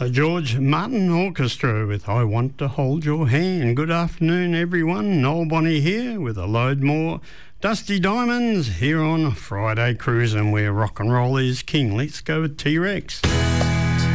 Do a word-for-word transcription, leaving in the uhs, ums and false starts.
A George Martin Orchestra with I Want to Hold Your Hand. Good afternoon, everyone. Noel Bonnie here with a load more Dusty Diamonds here on Friday Cruising, where rock and roll is king. Let's go with T-Rex.